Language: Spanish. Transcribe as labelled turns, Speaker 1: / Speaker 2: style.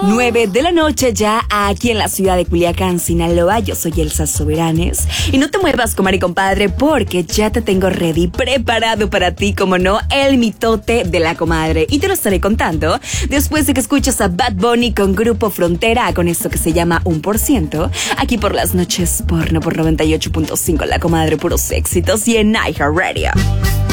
Speaker 1: 9 de la noche ya aquí en la ciudad de Culiacán, Sinaloa. Yo soy Elsa Soberanes. Y no te muevas, comadre y compadre, porque ya te tengo ready, preparado para ti, como no, el mitote de la comadre. Y te lo estaré contando después de que escuches a Bad Bunny con Grupo Frontera, con esto que se llama 1%, aquí por las noches porno por 98.5, la comadre, puros éxitos, y en iHeartRadio.